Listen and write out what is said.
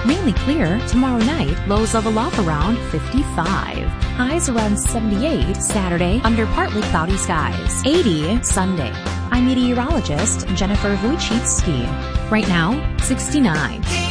Mainly clear tomorrow night, lows level off around 55. Highs around 78 Saturday under partly cloudy skies. 80 Sunday. I'm meteorologist Jennifer Wojcicki. Right now, 69.